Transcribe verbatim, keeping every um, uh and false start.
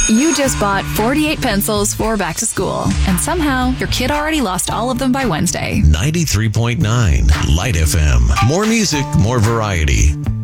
You just bought forty-eight pencils for back to school, and somehow your kid already lost all of them by Wednesday. ninety-three point nine Light F M. More music, more variety.